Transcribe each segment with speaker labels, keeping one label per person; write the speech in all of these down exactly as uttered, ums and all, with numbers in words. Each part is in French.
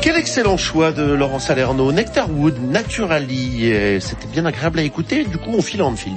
Speaker 1: Quel excellent choix de Laurent Salerno. Nectarwood, Naturally. C'était bien agréable à écouter. Du coup, on file à Anfield.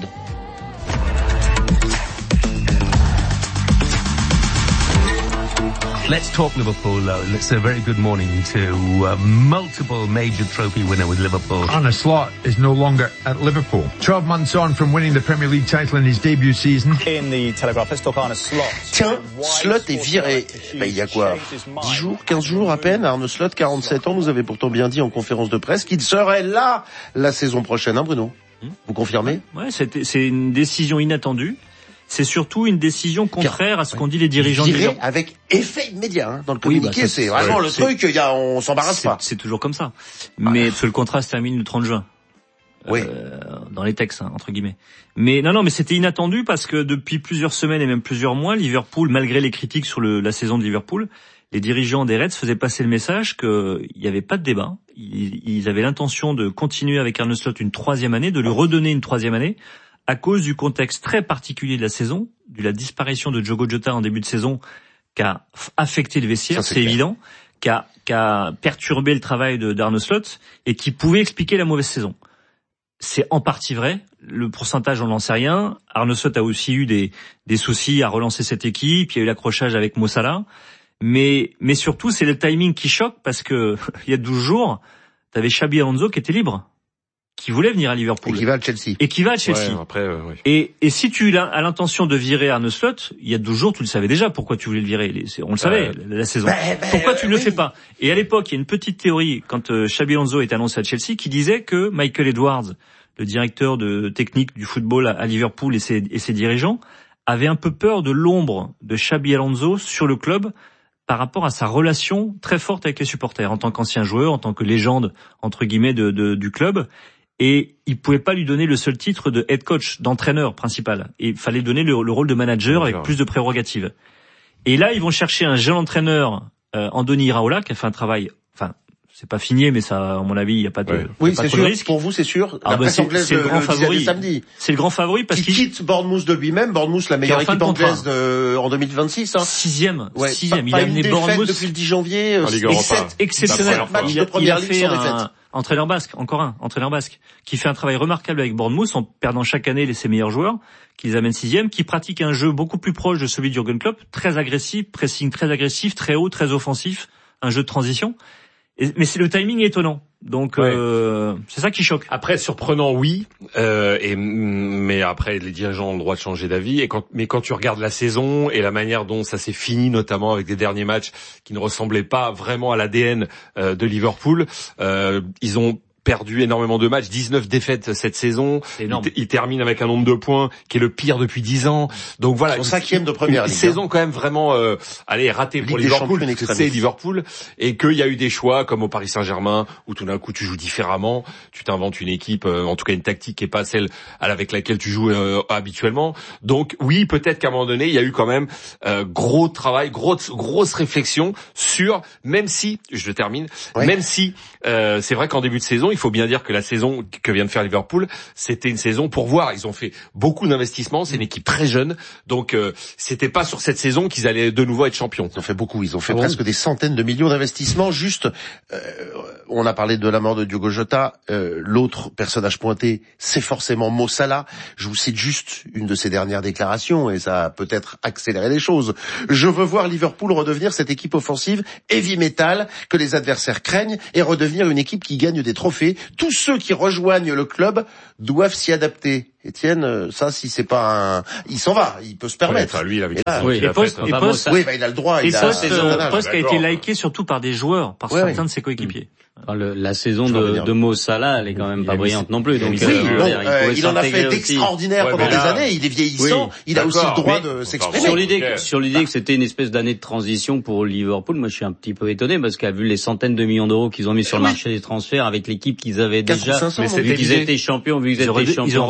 Speaker 2: Let's talk Liverpool, though. It's a very good morning to a multiple major trophy winner with Liverpool.
Speaker 3: Arne Slot is no longer at Liverpool. twelve months on from winning the Premier League title in his debut season.
Speaker 4: In the Telegraph, let's talk Arne Slot.
Speaker 1: Tiens, Slot est viré. Ben, il y a quoi, dix jours, quinze jours à peine. Arne Slot, quarante-sept ans, nous avait pourtant bien dit en conférence de presse qu'il serait là la saison prochaine, hein Bruno? Vous confirmez?
Speaker 5: Ouais, c'est, c'est une décision inattendue. C'est surtout une décision contraire à ce qu'ont dit les dirigeants du Liverpool.
Speaker 1: Avec effet immédiat, hein, dans le communiqué.
Speaker 5: Oui, bah,
Speaker 1: c'est vraiment ouais, le c'est, truc, y a, on s'embarrasse
Speaker 5: c'est,
Speaker 1: pas.
Speaker 5: C'est toujours comme ça. Mais parce que le contrat se termine le trente juin.
Speaker 1: Oui.
Speaker 5: Euh, dans les textes, hein, entre guillemets. Mais non, non, mais c'était inattendu parce que depuis plusieurs semaines et même plusieurs mois, Liverpool, malgré les critiques sur le, la saison de Liverpool, les dirigeants des Reds faisaient passer le message qu'il n'y avait pas de débat. Ils, ils avaient l'intention de continuer avec Arne Slot une troisième année, de lui redonner une troisième année, à cause du contexte très particulier de la saison, de la disparition de Diogo Jota en début de saison, qui a affecté le vestiaire, ça, c'est, c'est évident, qui a, qui a perturbé le travail de d'Arne Slot et qui pouvait expliquer la mauvaise saison. C'est en partie vrai. Le pourcentage, on n'en sait rien. Arne Slot a aussi eu des, des soucis à relancer cette équipe. Il y a eu l'accrochage avec Mo Salah. Mais, mais surtout, c'est le timing qui choque parce que, il y a douze jours, t'avais Xabi Alonso qui était libre, qui voulait venir à Liverpool.
Speaker 1: Et qui va à Chelsea.
Speaker 5: Et qui va à Chelsea.
Speaker 6: Ouais, après, euh, oui.
Speaker 5: Et, et si tu as l'intention de virer Arne Slot, il y a douze jours, tu le savais déjà pourquoi tu voulais le virer. On le savait, euh, la, la saison. Bah, bah, pourquoi tu ne oui. le fais pas? Et à l'époque, il y a une petite théorie, quand euh, Xabi Alonso est annoncé à Chelsea, qui disait que Michael Edwards, le directeur de technique du football à, à Liverpool et ses, et ses dirigeants, avait un peu peur de l'ombre de Xabi Alonso sur le club par rapport à sa relation très forte avec les supporters, en tant qu'ancien joueur, en tant que légende, entre guillemets, de, de, du club. Et il pouvait pas lui donner le seul titre de head coach, d'entraîneur principal. Et il fallait donner le, le rôle de manager avec plus de prérogatives. Et là, ils vont chercher un jeune entraîneur, euh, Andoni Iraola, qui a fait un travail, enfin, c'est pas fini, mais ça, à mon avis, il y a pas de,
Speaker 1: ouais. oui,
Speaker 5: pas
Speaker 1: c'est
Speaker 5: trop
Speaker 1: sûr.
Speaker 5: de risque.
Speaker 1: Pour vous, c'est sûr.
Speaker 5: Ah
Speaker 1: la
Speaker 5: bah
Speaker 1: presse
Speaker 5: c'est,
Speaker 1: anglaise
Speaker 5: c'est le grand favori.
Speaker 1: Samedi.
Speaker 5: C'est le grand favori parce
Speaker 1: qu'il quitte Bournemouth de lui-même. Bournemouth, la meilleure équipe anglaise de, en deux mille vingt-six. Hein.
Speaker 5: Sixième.
Speaker 1: Ouais.
Speaker 5: Sixième.
Speaker 1: Pas,
Speaker 5: il
Speaker 1: pas
Speaker 5: a amené Bournemouth
Speaker 1: depuis le dix janvier.
Speaker 5: Except, exceptionnel.
Speaker 1: Match
Speaker 5: il,
Speaker 1: de
Speaker 5: a, il a
Speaker 1: ligue
Speaker 5: fait
Speaker 1: sans
Speaker 5: un
Speaker 1: défaite.
Speaker 5: entraîneur basque, encore un entraîneur basque, qui fait un travail remarquable avec Bournemouth en perdant chaque année ses meilleurs joueurs, qui les amène sixième, qui pratique un jeu beaucoup plus proche de celui de Jürgen Klopp, très agressif, pressing très agressif, très haut, très offensif, un jeu de transition. Et, mais c'est le timing est étonnant. Donc ouais. euh, c'est ça qui choque.
Speaker 6: Après surprenant oui, euh, et mais après les dirigeants ont le droit de changer d'avis. Et quand mais quand tu regardes la saison et la manière dont ça s'est fini, notamment avec des derniers matchs qui ne ressemblaient pas vraiment à l'A D N euh, de Liverpool, euh, ils ont perdu énormément de matchs, dix-neuf défaites cette saison. Il, il termine avec un nombre de points qui est le pire depuis dix ans. Donc voilà,
Speaker 1: son cinquième de première
Speaker 6: une
Speaker 1: ligue.
Speaker 6: Saison quand même vraiment, euh, allez, ratée pour Liverpool. C'est Liverpool et qu'il y a eu des choix comme au Paris Saint-Germain où tout d'un coup tu joues différemment, tu t'inventes une équipe, euh, en tout cas une tactique qui est pas celle avec laquelle tu joues euh, habituellement. Donc oui, peut-être qu'à un moment donné il y a eu quand même euh, gros travail, grosse grosse réflexion sur, même si, je termine, ouais. même si euh, c'est vrai qu'en début de saison il faut bien dire que la saison que vient de faire Liverpool, c'était une saison pour voir. Ils ont fait beaucoup d'investissements. C'est une équipe très jeune, donc euh, c'était pas sur cette saison qu'ils allaient de nouveau être champions.
Speaker 1: Ils ont fait beaucoup. Ils ont fait
Speaker 6: ah
Speaker 1: presque
Speaker 6: bon
Speaker 1: des centaines de millions d'investissements. Juste, euh, on a parlé de la mort de Diogo Jota. Euh, l'autre personnage pointé, c'est forcément Mo Salah. Je vous cite juste une de ses dernières déclarations, et ça a peut-être accéléré les choses. Je veux voir Liverpool redevenir cette équipe offensive heavy metal que les adversaires craignent et redevenir une équipe qui gagne des trophées. Tous ceux qui rejoignent le club doivent s'y adapter. Étienne, ça, si c'est pas un, il s'en va, il peut se permettre.
Speaker 6: Ouais, enfin, lui, il avait
Speaker 5: là, oui, et Post, et Post,
Speaker 1: oui, bah, il a le droit.
Speaker 5: Et
Speaker 1: il
Speaker 5: Post,
Speaker 1: a
Speaker 5: euh, Post qui a été liké surtout par des joueurs, par
Speaker 1: ouais,
Speaker 5: certains
Speaker 1: ouais.
Speaker 5: de ses coéquipiers.
Speaker 7: Enfin, le, la saison de, de Mo Salah, elle est quand même pas brillante non plus. Donc,
Speaker 1: oui,
Speaker 7: euh,
Speaker 1: bon,
Speaker 7: il,
Speaker 1: euh, il en a fait d'extraordinaire
Speaker 6: ouais,
Speaker 1: pendant des
Speaker 6: là,
Speaker 1: années. Il est vieillissant.
Speaker 6: Oui,
Speaker 1: il a aussi le droit
Speaker 7: mais
Speaker 1: de s'exprimer.
Speaker 7: Sur l'idée,
Speaker 6: okay.
Speaker 7: sur l'idée que c'était une espèce d'année de transition pour Liverpool, moi je suis un petit peu étonné parce qu'à vu les centaines de millions d'euros qu'ils ont mis sur le
Speaker 1: oui.
Speaker 7: marché des transferts avec l'équipe qu'ils avaient déjà,
Speaker 1: cinq cents,
Speaker 7: vu qu'ils étaient champions, vu qu'ils étaient champions,
Speaker 5: ils ont redessiné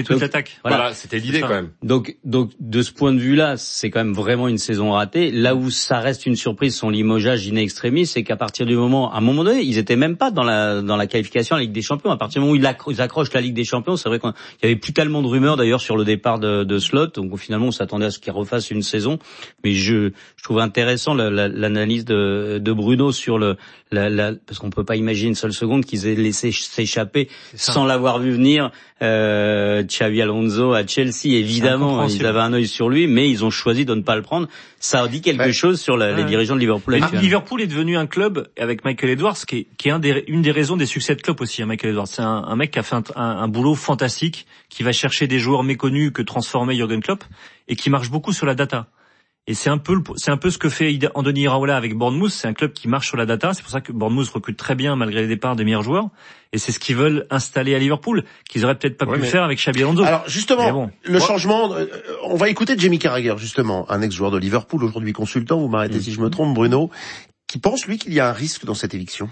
Speaker 5: toute
Speaker 7: donc,
Speaker 5: l'attaque.
Speaker 6: Voilà, voilà c'était l'idée quand même.
Speaker 7: Donc, donc de ce point de vue-là, c'est quand même vraiment une saison ratée. Là où ça reste une surprise, son limogeage in extremis, c'est qu'à partir du moment, à un moment donné, ils étaient même pas dans la dans la qualification à la Ligue des Champions. À partir du moment où ils, accro- ils accrochent la Ligue des Champions, c'est vrai qu'il y avait plus tellement de rumeurs d'ailleurs sur le départ de, de Slot. Donc finalement, on s'attendait à ce qu'il refasse une saison. Mais je, je trouve intéressant la, la, l'analyse de, de Bruno sur le la, la, parce qu'on peut pas imaginer une seule seconde qu'ils aient laissé s'échapper sans l'avoir vu venir. Euh, Xabi Alonso à Chelsea, évidemment, ils avaient un œil sur lui, mais ils ont choisi de ne pas le prendre. Ça dit quelque ouais. chose sur la, ouais. les dirigeants de Liverpool actuellement.
Speaker 5: Liverpool est devenu un club avec Michael Edwards, qui est, qui est un des, une des raisons des succès de Klopp aussi. Hein, Michael Edwards, c'est un, un mec qui a fait un, un, un boulot fantastique, qui va chercher des joueurs méconnus que transformait Jürgen Klopp et qui marche beaucoup sur la data. Et c'est un peu, le, c'est un peu ce que fait Andoni Iraola avec Bournemouth. C'est un club qui marche sur la data. C'est pour ça que Bournemouth recrute très bien malgré les départs des meilleurs joueurs. Et c'est ce qu'ils veulent installer à Liverpool, qu'ils auraient peut-être pas ouais, pu mais... faire avec Xabi Alonso.
Speaker 1: Alors justement, bon. le ouais. changement, euh, on va écouter Jamie Carragher justement, un ex-joueur de Liverpool, aujourd'hui consultant. Vous m'arrêtez mmh. si je me trompe, Bruno, qui pense lui qu'il y a un risque dans cette éviction.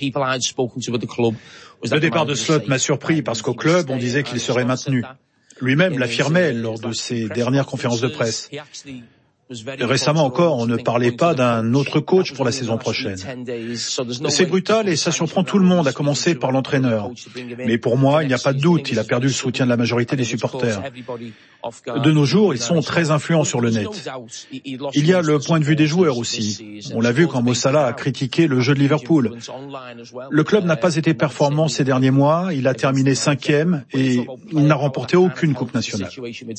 Speaker 8: Le départ de Slot m'a surpris parce qu'au club, on disait qu'il serait maintenu. Lui-même l'affirmait lors de ses dernières conférences de presse. Et récemment encore, on ne parlait pas d'un autre coach pour la saison prochaine. C'est brutal et ça surprend tout le monde, à commencer par l'entraîneur. Mais pour moi, il n'y a pas de doute, il a perdu le soutien de la majorité des supporters. De nos jours, ils sont très influents sur le net. Il y a le point de vue des joueurs aussi. On l'a vu quand Mo Salah a critiqué le jeu de Liverpool. Le club n'a pas été performant ces derniers mois, il a terminé cinquième et il n'a remporté aucune coupe nationale.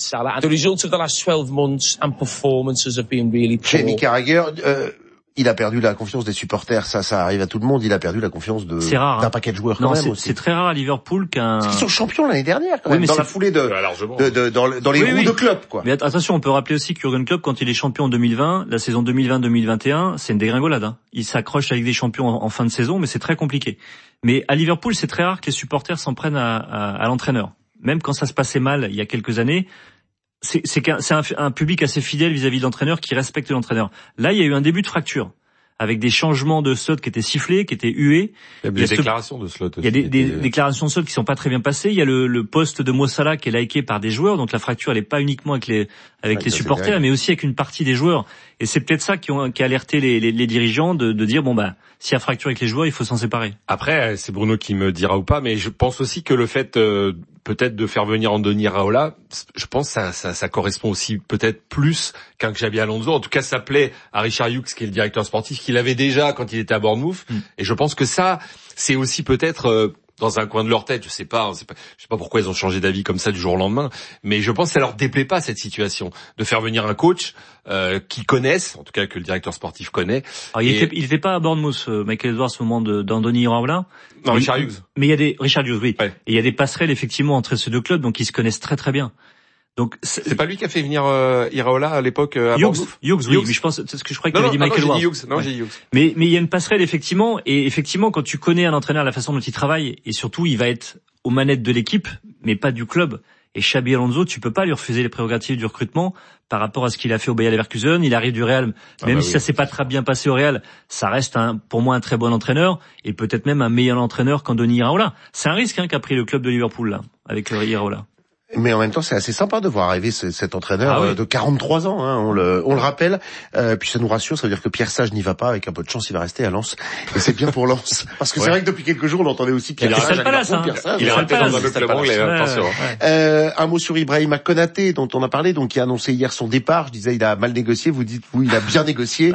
Speaker 1: Jamie Carragher, euh, il a perdu la confiance des supporters, ça, ça arrive à tout le monde. Il a perdu la confiance de
Speaker 5: c'est rare,
Speaker 1: d'un
Speaker 5: hein.
Speaker 1: paquet de joueurs
Speaker 5: non,
Speaker 1: quand même
Speaker 5: c'est,
Speaker 1: aussi.
Speaker 5: C'est très rare à Liverpool qu'un.
Speaker 1: Parce qu'ils sont champions l'année dernière quand
Speaker 5: oui,
Speaker 1: même, dans
Speaker 5: c'est...
Speaker 1: la foulée de, de, de, de dans, dans les oui, roues oui. de club quoi.
Speaker 5: Mais attention, on peut rappeler aussi que Jürgen Klopp, quand il est champion en deux mille vingt, la saison deux mille vingt deux mille vingt et un, c'est une dégringolade. Hein. Il s'accroche avec des champions en, en fin de saison, mais c'est très compliqué. Mais à Liverpool, c'est très rare que les supporters s'en prennent à, à, à l'entraîneur. Même quand ça se passait mal il y a quelques années. C'est, c'est, qu'un, c'est un, un public assez fidèle vis-à-vis de l'entraîneur qui respecte l'entraîneur. Là, il y a eu un début de fracture avec des changements de Slot qui étaient sifflés, qui étaient hués.
Speaker 6: Il y a des ce... déclarations de Slot.
Speaker 5: Il y a des, des était... déclarations de Slot qui sont pas très bien passées. Il y a le, le poste de Mo Salah qui est liké par des joueurs, donc la fracture elle est pas uniquement avec les avec ouais, les supporters, mais aussi avec une partie des joueurs. Et c'est peut-être ça qui, ont, qui a alerté les, les, les dirigeants de, de dire bon bah s'il y a fracture avec les joueurs, il faut s'en séparer.
Speaker 6: Après, c'est Bruno qui me dira ou pas, mais je pense aussi que le fait euh, peut-être de faire venir Andoni Iraola, je pense que ça, ça, ça correspond aussi peut-être plus qu'un Xabi Alonso. En tout cas, ça plaît à Richard Hughes, qui est le directeur sportif, qu'il avait déjà quand il était à Bournemouth. Mm. Et je pense que ça, c'est aussi peut-être euh, dans un coin de leur tête, je sais pas, je sais pas, je sais pas pourquoi ils ont changé d'avis comme ça du jour au lendemain, mais je pense que ça leur déplaît pas cette situation de faire venir un coach euh, qu'ils connaissent, en tout cas que le directeur sportif connaît.
Speaker 5: Alors, il, et... était, il était pas à Bournemouth, Michael Edwards, au moment de, d'Andoni Iraola.
Speaker 6: Non, mais, Richard Hughes.
Speaker 5: Mais il y a des Richard Hughes, oui.
Speaker 6: Ouais.
Speaker 5: Et il y a des passerelles effectivement entre ces deux clubs, donc ils se connaissent très très bien. Donc
Speaker 6: c'est, c'est pas lui qui a fait venir euh, Iraola à l'époque euh, à
Speaker 5: Hughes,
Speaker 6: Bournemouth.
Speaker 5: Hughes, oui, Hughes. Mais je pense c'est ce que je croyais que tu avais dit
Speaker 6: non,
Speaker 5: Michael
Speaker 6: non,
Speaker 5: Edwards.
Speaker 6: Hughes. Non, ouais. j'ai dit Hughes.
Speaker 5: Mais mais il y a une passerelle effectivement, et effectivement quand tu connais un entraîneur, la façon dont il travaille, et surtout il va être aux manettes de l'équipe, mais pas du club. Et Xabi Alonso, tu peux pas lui refuser les prérogatives du recrutement par rapport à ce qu'il a fait au Bayer Leverkusen. Il arrive du Real, ah même bah si oui. ça s'est pas très bien passé au Real, ça reste un, pour moi un très bon entraîneur et peut-être même un meilleur entraîneur qu'Andoni Iraola. C'est un risque hein, qu'a pris le club de Liverpool là, avec le Iraola.
Speaker 1: Mais en même temps, c'est assez sympa de voir arriver ce, cet entraîneur ah oui. de quarante-trois ans, hein, on le, on le rappelle. Euh, puis ça nous rassure, ça veut dire que Pierre Sage n'y va pas. Avec un peu de chance, il va rester à Lens. Et c'est bien pour Lens, parce que ouais. c'est vrai que depuis quelques jours, on entendait aussi Pierre Sage.
Speaker 5: Il, Palace, hein.
Speaker 1: Pierre Sage,
Speaker 6: il est resté dans un club anglais. Attention.
Speaker 1: Euh, un mot sur Ibrahima Konaté, dont on a parlé, donc qui a annoncé hier son départ. Je disais, il a mal négocié. Vous dites, oui, il a bien négocié.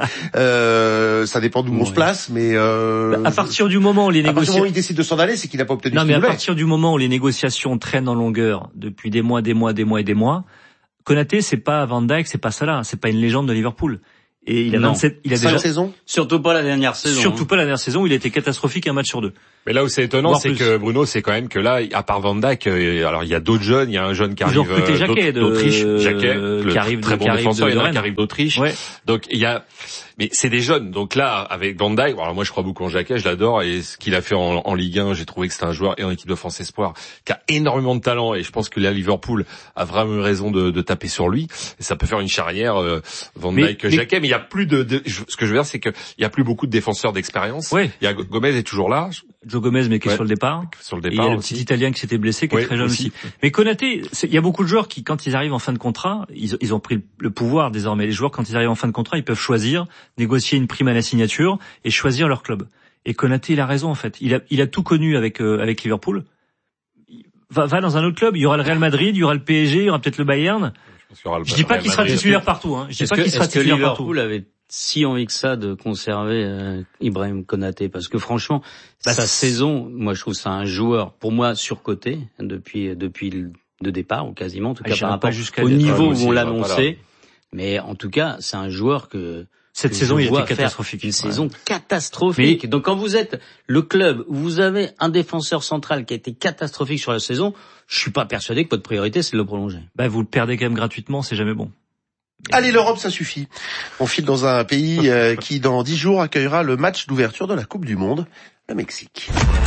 Speaker 1: Euh, ça dépend d'où oui. on se place, mais euh,
Speaker 5: à partir du moment où les négociations, à partir du moment où il
Speaker 1: décide de s'en aller, c'est qu'il n'a pas obtenu.
Speaker 5: Non,
Speaker 1: ce
Speaker 5: mais
Speaker 1: qu'il
Speaker 5: à partir du moment où les négociations traînent en longueur depuis des mois, des mois, des mois et des mois, Konaté, c'est pas Van Dijk, c'est pas Salah, c'est pas une légende de Liverpool. Et il a
Speaker 7: non.
Speaker 5: vingt-sept, il a déjà
Speaker 1: saison.
Speaker 7: Surtout pas la dernière saison.
Speaker 5: Surtout
Speaker 7: hein.
Speaker 5: pas la dernière saison où il a été catastrophique un match sur deux.
Speaker 6: Mais là où c'est étonnant, Voire c'est plus. que Bruno, c'est quand même que là, à part Van Dijk, euh, alors il y a d'autres jeunes, il y a un jeune qui arrive
Speaker 5: euh,
Speaker 6: Jacquet
Speaker 5: de,
Speaker 6: d'Autriche, Jacquet,
Speaker 5: euh, qui arrive
Speaker 6: très
Speaker 5: de,
Speaker 6: bon
Speaker 5: qui arrive
Speaker 6: défenseur,
Speaker 5: de,
Speaker 6: il y en a
Speaker 5: de
Speaker 6: qui arrive d'Autriche.
Speaker 5: Ouais.
Speaker 6: Donc il y a, mais c'est des jeunes. Donc là, avec Van Dijk, alors moi je crois beaucoup en Jacquet, je l'adore et ce qu'il a fait en, en Ligue un, j'ai trouvé que c'était un joueur et en équipe de France Espoir qui a énormément de talent et je pense que là Liverpool a vraiment raison de, de taper sur lui et ça peut faire une charnière euh, Van Dijk Jacquet. Mais il y a plus de, de ce que je veux dire, c'est que il y a plus beaucoup de défenseurs d'expérience.
Speaker 5: Oui.
Speaker 6: Il y a Gomez est toujours là.
Speaker 5: Joe Gomez, mais qui
Speaker 6: ouais.
Speaker 5: est sur le départ.
Speaker 6: Sur le
Speaker 5: départ. Et il y a le
Speaker 6: aussi.
Speaker 5: petit Italien qui s'était blessé, qui
Speaker 6: oui,
Speaker 5: est très jeune aussi. aussi. Mais Konaté, il y a beaucoup de joueurs qui, quand ils arrivent en fin de contrat, ils, ils ont pris le pouvoir désormais. Les joueurs, quand ils arrivent en fin de contrat, ils peuvent choisir, négocier une prime à la signature et choisir leur club. Et Konaté, il a raison en fait. Il a, il a tout connu avec euh, avec Liverpool. Va, va dans un autre club. Il y aura le Real Madrid, il y aura le P S G, il y aura peut-être le Bayern. Je, le, je dis pas qu'il sera titulaire partout. Hein. Je dis pas qu'il sera titulaire partout.
Speaker 7: Liverpool avait si envie que ça de conserver euh, Ibrahim Konaté, parce que franchement, bah, sa saison, moi je trouve ça un joueur pour moi surcoté depuis depuis le de départ ou quasiment en tout cas ah, par rapport au niveau où on l'annonçait. Mais en tout cas, c'est un joueur que
Speaker 5: cette
Speaker 7: que
Speaker 5: saison il était catastrophique,
Speaker 7: une
Speaker 5: ouais.
Speaker 7: saison catastrophique. Mais... Donc quand vous êtes le club où vous avez un défenseur central qui a été catastrophique sur la saison, je suis pas persuadé que votre priorité c'est de le prolonger.
Speaker 5: Bah vous le perdez quand même gratuitement, c'est jamais bon.
Speaker 1: Allez, l'Europe, ça suffit. On file dans un pays euh, qui, dans dix jours, accueillera le match d'ouverture de la Coupe du Monde, le Mexique.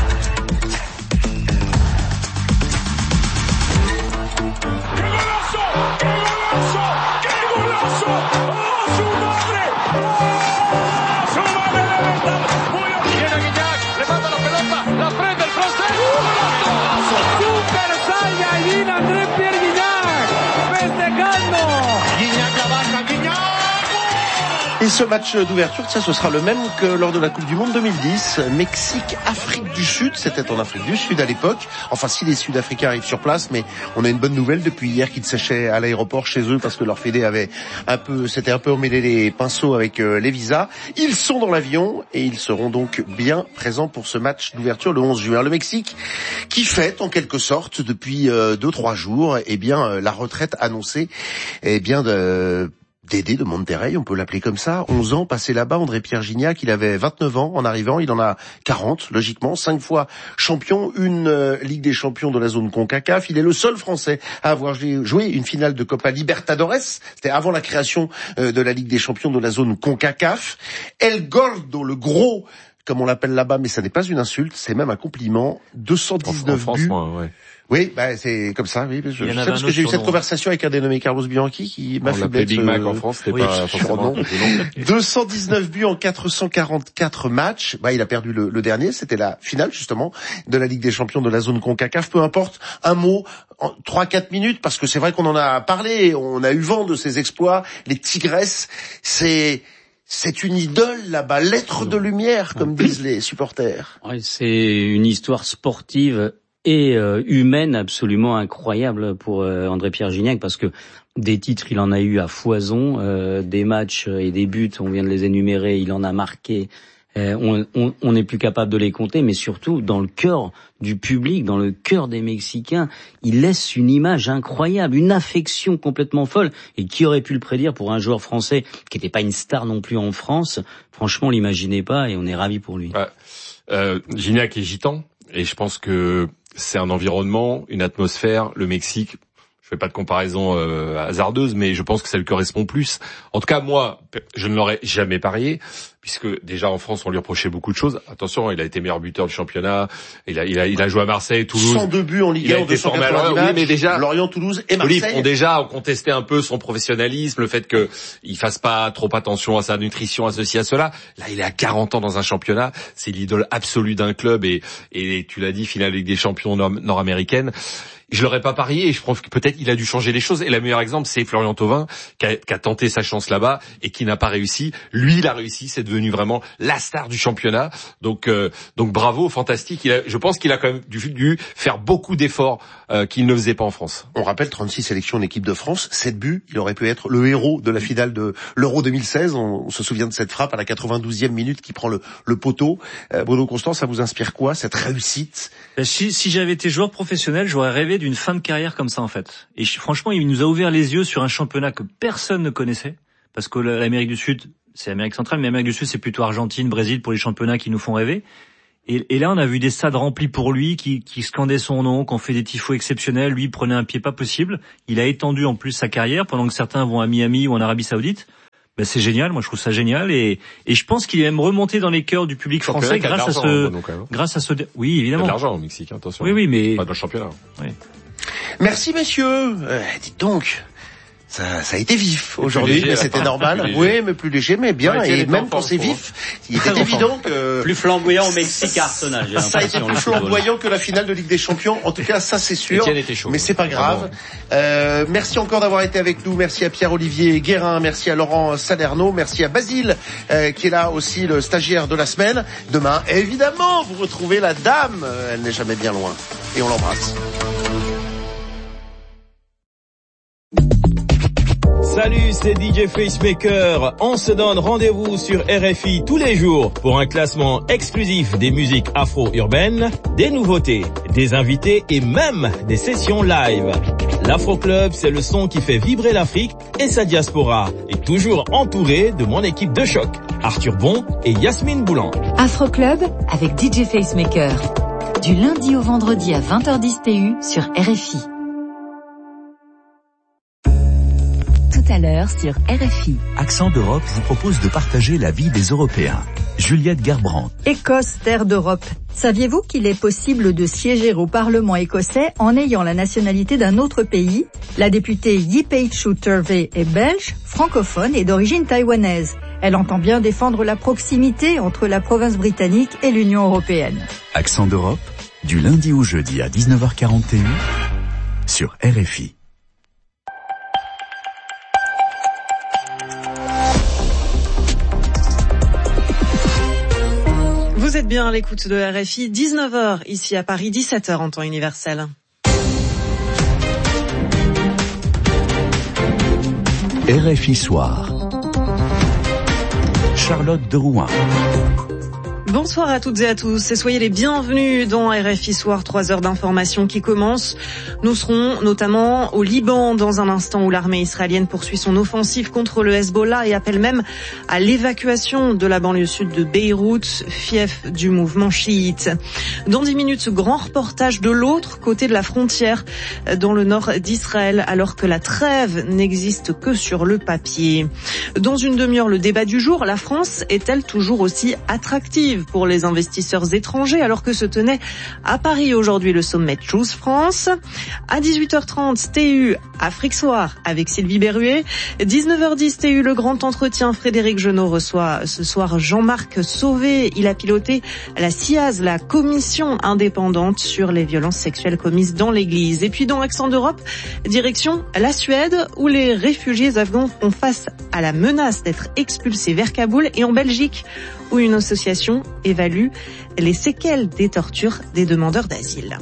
Speaker 1: Et ce match d'ouverture, ça, ce sera le même que lors de la Coupe du Monde deux mille dix. Mexique, Afrique du Sud. C'était en Afrique du Sud à l'époque. Enfin, si les Sud-Africains arrivent sur place, mais on a une bonne nouvelle depuis hier qu'ils séchaient à l'aéroport chez eux parce que leur fédé avait un peu, s'était un peu emmêlé les pinceaux avec euh, les visas. Ils sont dans l'avion et ils seront donc bien présents pour ce match d'ouverture le onze juin. Le Mexique, qui fête en quelque sorte depuis euh, deux, trois jours, eh bien, euh, la retraite annoncée, eh bien, de... Dédé de Monterrey, on peut l'appeler comme ça, onze ans passé là-bas. André-Pierre Gignac, il avait vingt-neuf ans en arrivant, il en a quarante, logiquement, cinq fois champion, une euh, Ligue des champions de la zone CONCACAF. Il est le seul Français à avoir joué une finale de Copa Libertadores, c'était avant la création euh, de la Ligue des champions de la zone CONCACAF. El Gordo, le gros, comme on l'appelle là-bas, mais ça n'est pas une insulte, c'est même un compliment, deux cent dix-neuf
Speaker 6: en, en
Speaker 1: buts.
Speaker 6: France, moi, ouais.
Speaker 1: Oui, bah c'est comme ça, oui. Je, je sais parce que j'ai eu cette conversation avec un dénommé Carlos Bianchi qui m'a fait
Speaker 6: Big Mac en France, c'était
Speaker 1: oui,
Speaker 6: pas forcément
Speaker 1: deux cent dix-neuf buts en quatre cent quarante-quatre matchs. Bah, il a perdu le, le dernier, c'était la finale justement de la Ligue des champions de la zone CONCACAF. Peu importe, un mot, en trois quatre minutes, parce que c'est vrai qu'on en a parlé, on a eu vent de ses exploits. Les Tigresses, c'est c'est une idole là-bas, l'être de lumière, comme disent les supporters.
Speaker 7: Oui, c'est une histoire sportive et euh, humaine absolument incroyable pour euh, André-Pierre Gignac, parce que des titres, il en a eu à foison, euh, des matchs et des buts, on vient de les énumérer, il en a marqué, euh, on, on, on n'est plus capable de les compter, mais surtout dans le cœur du public, dans le cœur des Mexicains, il laisse une image incroyable, une affection complètement folle, et qui aurait pu le prédire pour un joueur français qui n'était pas une star non plus en France. Franchement, on l'imaginait pas, et on est ravis pour lui.
Speaker 6: Ouais. Euh, Gignac est gitan, et je pense que c'est un environnement, une atmosphère, le Mexique. Je fais pas de comparaison euh, hasardeuse, mais je pense que ça lui correspond plus. En tout cas, moi, je ne l'aurais jamais parié, puisque déjà en France, on lui reprochait beaucoup de choses. Attention, il a été meilleur buteur du championnat. Il a, il a, il a joué à Marseille, Toulouse.
Speaker 1: cent deux buts en Ligue un, deux cent quatre-vingt-dix matchs. Oui, mais déjà, Lorient, Toulouse et Marseille.
Speaker 6: Olive, on déjà contesté un peu son professionnalisme, le fait que il fasse pas trop attention à sa nutrition, à ceci, à cela. Là, il est à quarante ans dans un championnat. C'est l'idole absolue d'un club, et, et tu l'as dit, finale Ligue des champions nord-américaine. Je l'aurais pas parié, et je pense que peut-être il a dû changer les choses. Et le meilleur exemple, c'est Florian Thauvin, qui a, qui a tenté sa chance là-bas et qui n'a pas réussi. Lui, il a réussi, c'est devenu vraiment la star du championnat. Donc, euh, donc bravo, fantastique. Il a, je pense qu'il a quand même dû, dû faire beaucoup d'efforts euh, qu'il ne faisait pas en France.
Speaker 1: On rappelle trente-six sélections en équipe de France, sept buts. Il aurait pu être le héros de la finale de l'Euro deux mille seize. On, on se souvient de cette frappe à la quatre-vingt-douzième minute qui prend le, le poteau. Euh, Bruno Constant, ça vous inspire quoi, cette réussite?
Speaker 5: Si, si j'avais été joueur professionnel, j'aurais rêvé d'une fin de carrière comme ça en fait. Et je, franchement, il nous a ouvert les yeux sur un championnat que personne ne connaissait, parce que l'Amérique du Sud, c'est l'Amérique centrale, mais l'Amérique du Sud, c'est plutôt Argentine, Brésil pour les championnats qui nous font rêver. Et, et là, on a vu des stades remplis pour lui, qui, qui scandaient son nom, qui ont fait des tifos exceptionnels. Lui, il prenait un pied pas possible. Il a étendu en plus sa carrière, pendant que certains vont à Miami ou en Arabie Saoudite. Ben, c'est génial, moi je trouve ça génial, et, et je pense qu'il est même remonté dans les cœurs du public français grâce à ce, grâce à ce, oui évidemment.
Speaker 6: Il y a de l'argent au Mexique, attention.
Speaker 5: Oui oui mais.
Speaker 6: Pas dans le championnat.
Speaker 5: Oui.
Speaker 1: Merci messieurs. Euh, dites donc, Ça, ça a été vif aujourd'hui, mais c'était normal. Oui, mais plus léger, mais bien. Ouais, et même quand c'est vif, il était évident que...
Speaker 7: Plus flamboyant au Mexique Arsenal, j'ai
Speaker 1: ça a été plus flamboyant que la finale de Ligue des Champions. En tout cas, ça c'est sûr.
Speaker 6: Chaud,
Speaker 1: mais c'est pas grave. Euh, merci encore d'avoir été avec nous. Merci à Pierre-Olivier Guérin. Merci à Laurent Salerno. Merci à Basile, euh, qui est là aussi, le stagiaire de la semaine. Demain, évidemment, vous retrouvez la dame. Elle n'est jamais bien loin. Et on l'embrasse.
Speaker 9: Salut, c'est D J Facemaker. On se donne rendez-vous sur R F I tous les jours pour un classement exclusif des musiques afro-urbaines, des nouveautés, des invités et même des sessions live. L'Afro Club, c'est le son qui fait vibrer l'Afrique et sa diaspora. Et toujours entouré de mon équipe de choc, Arthur Bon et Yasmine Boulan.
Speaker 10: Afro Club avec D J Facemaker. Du lundi au vendredi à vingt heures dix T U sur R F I. Tout à l'heure sur R F I.
Speaker 11: Accent d'Europe vous propose de partager la vie des Européens. Juliette Gerbrandt.
Speaker 12: Écosse, terre d'Europe. Saviez-vous qu'il est possible de siéger au Parlement écossais en ayant la nationalité d'un autre pays? La députée Yipaitchu Turvey est belge, francophone et d'origine taïwanaise. Elle entend bien défendre la proximité entre la province britannique et l'Union européenne.
Speaker 11: Accent d'Europe, du lundi au jeudi à dix-neuf heures quarante et un sur R F I.
Speaker 13: Vous êtes bien à l'écoute de R F I, dix-neuf heures ici à Paris, dix-sept heures en temps universel.
Speaker 11: R F I Soir. Charlotte de Rouen.
Speaker 13: Bonsoir à toutes et à tous et soyez les bienvenus dans R F I Soir, trois heures d'information qui commencent. Nous serons notamment au Liban dans un instant où l'armée israélienne poursuit son offensive contre le Hezbollah et appelle même à l'évacuation de la banlieue sud de Beyrouth, fief du mouvement chiite. Dans dix minutes, ce grand reportage de l'autre côté de la frontière, dans le nord d'Israël, alors que la trêve n'existe que sur le papier. Dans une demi-heure, le débat du jour, la France est-elle toujours aussi attractive pour les investisseurs étrangers alors que se tenait à Paris aujourd'hui le sommet Choose France. À dix-huit heures trente, T U Afrique Soir avec Sylvie Berruet. dix-neuf heures dix, T U le grand entretien. Frédéric Genot reçoit ce soir Jean-Marc Sauvé. Il a piloté la C I A S, la commission indépendante sur les violences sexuelles commises dans l'église. Et puis dans Accent d'Europe, direction la Suède où les réfugiés afghans font face à la menace d'être expulsés vers Kaboul, et en Belgique où une association évalue les séquelles des tortures des demandeurs d'asile.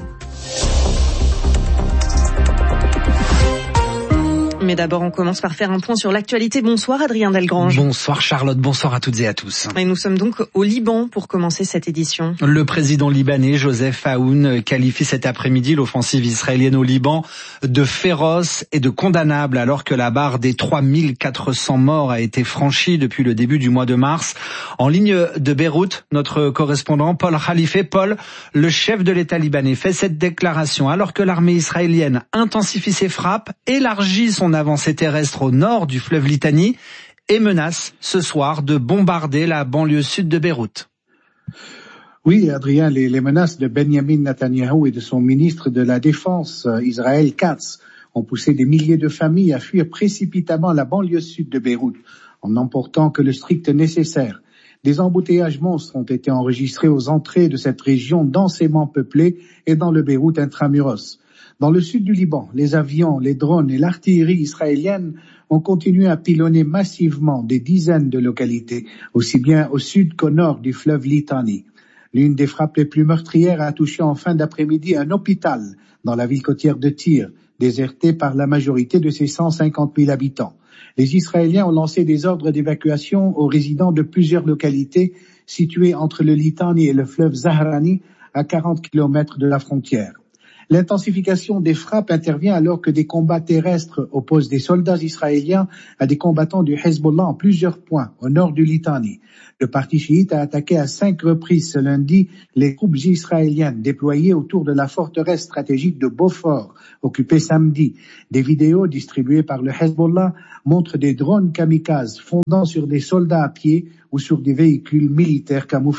Speaker 13: Mais d'abord, on commence par faire un point sur l'actualité. Bonsoir Adrien Delgrange.
Speaker 14: Bonsoir Charlotte, bonsoir à toutes et à tous.
Speaker 13: Et nous sommes donc au Liban pour commencer cette édition.
Speaker 14: Le président libanais Joseph Aoun qualifie cet après-midi l'offensive israélienne au Liban de féroce et de condamnable, alors que la barre des trois mille quatre cents morts a été franchie depuis le début du mois de mars. En ligne de Beyrouth, notre correspondant Paul Khalife. Paul, le chef de l'État libanais, fait cette déclaration alors que l'armée israélienne intensifie ses frappes, élargit son avancée terrestre au nord du fleuve Litani et menace ce soir de bombarder la banlieue sud de Beyrouth.
Speaker 15: Oui, Adrien, les, les menaces de Benjamin Netanyahou et de son ministre de la Défense, Israël Katz, ont poussé des milliers de familles à fuir précipitamment la banlieue sud de Beyrouth, en n'emportant que le strict nécessaire. Des embouteillages monstres ont été enregistrés aux entrées de cette région densément peuplée et dans le Beyrouth intramuros. Dans le sud du Liban, les avions, les drones et l'artillerie israélienne ont continué à pilonner massivement des dizaines de localités, aussi bien au sud qu'au nord du fleuve Litani. L'une des frappes les plus meurtrières a touché en fin d'après-midi un hôpital dans la ville côtière de Tyr, déserté par la majorité de ses cent cinquante mille habitants. Les Israéliens ont lancé des ordres d'évacuation aux résidents de plusieurs localités situées entre le Litani et le fleuve Zahrani, à quarante kilomètres de la frontière. L'intensification des frappes intervient alors que des combats terrestres opposent des soldats israéliens à des combattants du Hezbollah en plusieurs points au nord du Litani. Le parti chiite a attaqué à cinq reprises ce lundi les troupes israéliennes déployées autour de la forteresse stratégique de Beaufort, occupée samedi. Des vidéos distribuées par le Hezbollah montrent des drones kamikazes fondant sur des soldats à pied ou sur des véhicules militaires camouflés.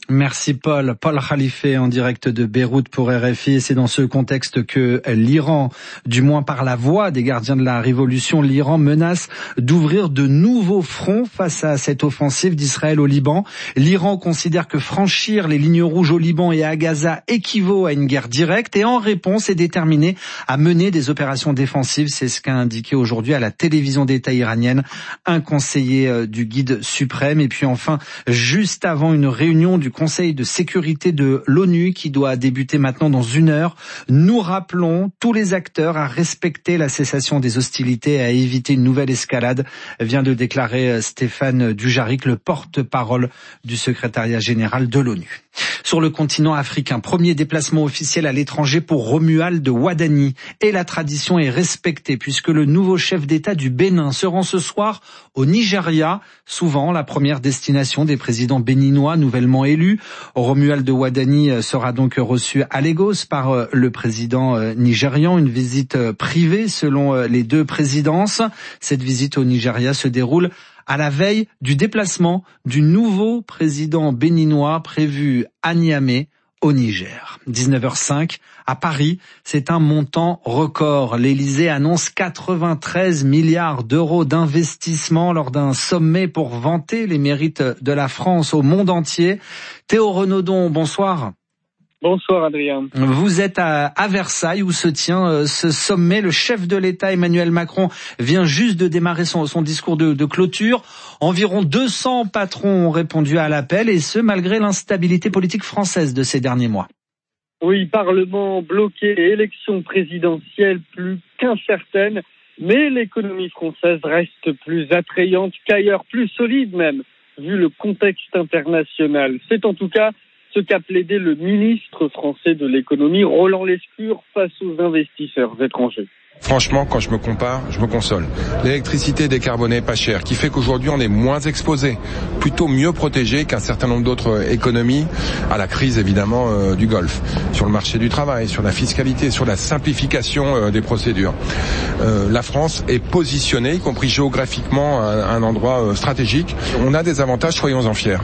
Speaker 14: Merci Paul. Paul Khalife en direct de Beyrouth pour R F I. Et c'est dans ce contexte que l'Iran, du moins par la voix des gardiens de la révolution, l'Iran menace d'ouvrir de nouveaux fronts face à cette offensive d'Israël au Liban. L'Iran considère que franchir les lignes rouges au Liban et à Gaza équivaut à une guerre directe et en réponse est déterminé à mener des opérations défensives. C'est ce qu'a indiqué aujourd'hui à la télévision d'État iranienne un conseiller du guide suprême. Et puis enfin, juste avant une réunion du Conseil de sécurité de l'ONU qui doit débuter maintenant dans une heure, nous rappelons tous les acteurs à respecter la cessation des hostilités et à éviter une nouvelle escalade, vient de déclarer Stéphane Dujarric, le porte-parole du secrétariat général de l'ONU. Sur le continent africain, premier déplacement officiel à l'étranger pour Romuald Wadani. Et la tradition est respectée puisque le nouveau chef d'État du Bénin se rend ce soir au Nigeria, souvent la première destination des présidents béninois nouvellement élus. Romuald Wadani sera donc reçu à Lagos par le président nigérian, une visite privée selon les deux présidences. Cette visite au Nigeria se déroule à la veille du déplacement du nouveau président béninois prévu à Niamey, au Niger. dix-neuf heures cinq, à Paris, c'est un montant record. L'Élysée annonce quatre-vingt-treize milliards d'euros d'investissement lors d'un sommet pour vanter les mérites de la France au monde entier. Théo Renaudon, bonsoir.
Speaker 16: Bonsoir Adrien.
Speaker 14: Vous êtes à, à Versailles où se tient euh, ce sommet. Le chef de l'État Emmanuel Macron vient juste de démarrer son, son discours de, de clôture. Environ deux cents patrons ont répondu à l'appel et ce malgré l'instabilité politique française de ces derniers mois.
Speaker 16: Oui, Parlement bloqué et élection présidentielle plus qu'incertaine, mais l'économie française reste plus attrayante qu'ailleurs, plus solide même, vu le contexte international. C'est en tout cas ce qu'a plaidé le ministre français de l'économie, Roland Lescure, face aux investisseurs étrangers.
Speaker 17: Franchement, quand je me compare, je me console. L'électricité décarbonée pas chère, qui fait qu'aujourd'hui on est moins exposé, plutôt mieux protégé qu'un certain nombre d'autres économies à la crise évidemment euh, du Golfe, sur le marché du travail, sur la fiscalité, sur la simplification euh, des procédures. Euh, la France est positionnée, y compris géographiquement, à un endroit euh, stratégique. On a des avantages, soyons-en fiers.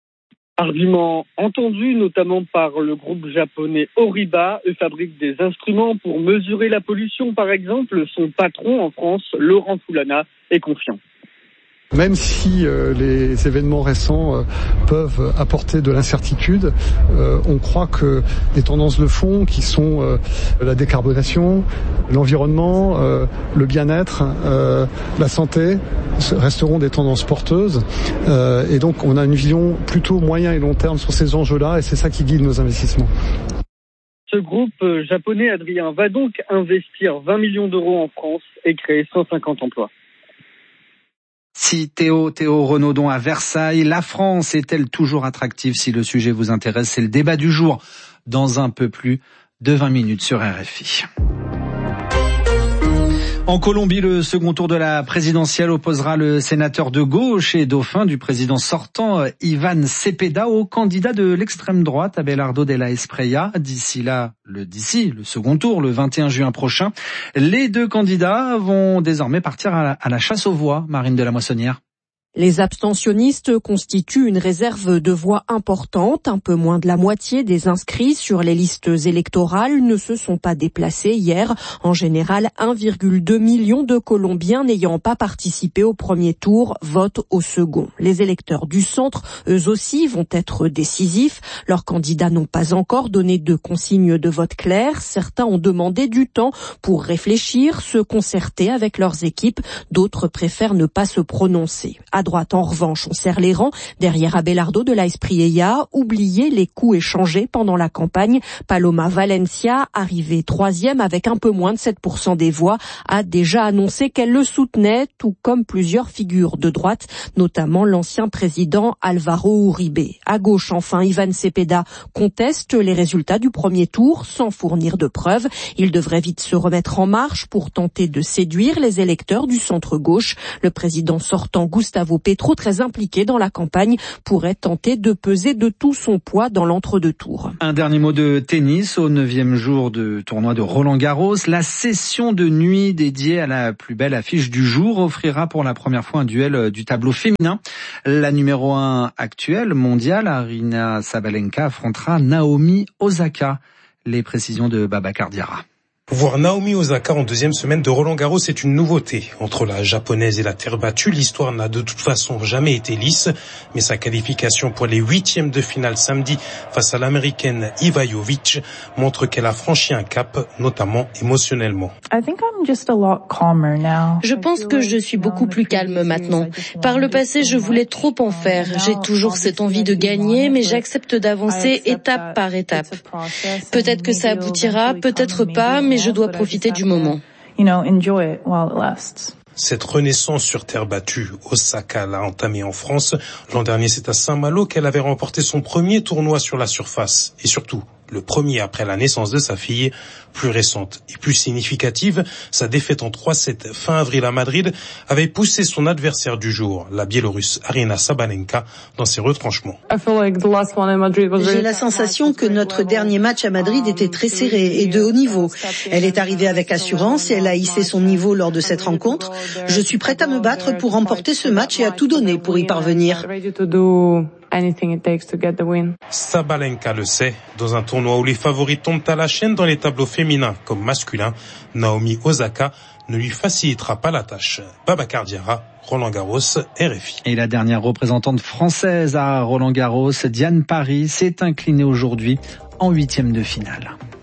Speaker 16: Argument entendu notamment par le groupe japonais Oriba. Eux fabriquent des instruments pour mesurer la pollution, par exemple. Son patron en France, Laurent Foulana, est confiant.
Speaker 18: Même si euh, les événements récents euh, peuvent apporter de l'incertitude, euh, on croit que les tendances de fond qui sont euh, la décarbonation, l'environnement, euh, le bien-être, euh, la santé resteront des tendances porteuses. Euh, et donc on a une vision plutôt moyen et long terme sur ces enjeux-là et c'est ça qui guide nos investissements.
Speaker 16: Ce groupe japonais, Adrien, va donc investir vingt millions d'euros en France et créer cent cinquante emplois.
Speaker 14: Si Théo, Théo Renaudon à Versailles, la France est-elle toujours attractive? Si le sujet vous intéresse, c'est le débat du jour dans un peu plus de vingt minutes sur R F I. En Colombie, le second tour de la présidentielle opposera le sénateur de gauche et dauphin du président sortant, Iván Cepeda, au candidat de l'extrême droite, Abelardo de la Espriella. D'ici là, le d'ici, le second tour, le vingt et un juin prochain, les deux candidats vont désormais partir à la, à la chasse aux voix. Marine de la Moissonnière.
Speaker 19: Les abstentionnistes constituent une réserve de voix importante. Un peu moins de la moitié des inscrits sur les listes électorales ne se sont pas déplacés hier. En général, un virgule deux million de Colombiens n'ayant pas participé au premier tour votent au second. Les électeurs du centre, eux aussi, vont être décisifs. Leurs candidats n'ont pas encore donné de consignes de vote claires. Certains ont demandé du temps pour réfléchir, se concerter avec leurs équipes. D'autres préfèrent ne pas se prononcer. À droite, en revanche, on serre les rangs. Derrière Abelardo de la Espriella, oubliez les coups échangés pendant la campagne. Paloma Valencia, arrivée troisième avec un peu moins de sept pour cent des voix, a déjà annoncé qu'elle le soutenait, tout comme plusieurs figures de droite, notamment l'ancien président Alvaro Uribe. À gauche, enfin, Iván Cepeda conteste les résultats du premier tour sans fournir de preuves. Il devrait vite se remettre en marche pour tenter de séduire les électeurs du centre-gauche. Le président sortant Gustavo Gustavo Petro, très impliqué dans la campagne, pourrait tenter de peser de tout son poids dans l'entre-deux tours.
Speaker 14: Un dernier mot de tennis au neuvième jour de tournoi de Roland-Garros. La session de nuit dédiée à la plus belle affiche du jour offrira pour la première fois un duel du tableau féminin. La numéro un actuelle mondiale, Aryna Sabalenka, affrontera Naomi Osaka. Les précisions de Babacar Diarra.
Speaker 20: Voir Naomi Osaka en deuxième semaine de Roland-Garros est une nouveauté. Entre la japonaise et la terre battue, l'histoire n'a de toute façon jamais été lisse, mais sa qualification pour les huitièmes de finale samedi face à l'américaine Ivajovic montre qu'elle a franchi un cap, notamment émotionnellement.
Speaker 21: Je pense que je suis beaucoup plus calme maintenant. Par le passé, je voulais trop en faire. J'ai toujours cette envie de gagner, mais j'accepte d'avancer étape par étape. Peut-être que ça aboutira, peut-être pas, mais je dois profiter du moment.
Speaker 20: Cette renaissance sur terre battue, Osaka l'a entamée en France. L'an dernier, c'est à Saint-Malo qu'elle avait remporté son premier tournoi sur la surface. Et surtout, le premier après la naissance de sa fille. Plus récente et plus significative, sa défaite en trois sept fin avril à Madrid avait poussé son adversaire du jour, la Biélorusse Aryna Sabalenka, dans ses retranchements.
Speaker 22: J'ai la sensation que notre dernier match à Madrid était très serré et de haut niveau. Elle est arrivée avec assurance et elle a hissé son niveau lors de cette rencontre. Je suis prête à me battre pour remporter ce match et à tout donner pour y parvenir.
Speaker 20: Sabalenka le sait, dans un tournoi où les favoris tombent à la chaîne dans les tableaux féminins comme masculins, Naomi Osaka ne lui facilitera pas la tâche. Babacar Diarra, Roland-Garros, R F I.
Speaker 14: Et la dernière représentante française à Roland-Garros, Diane Paris, s'est inclinée aujourd'hui en huitième de finale.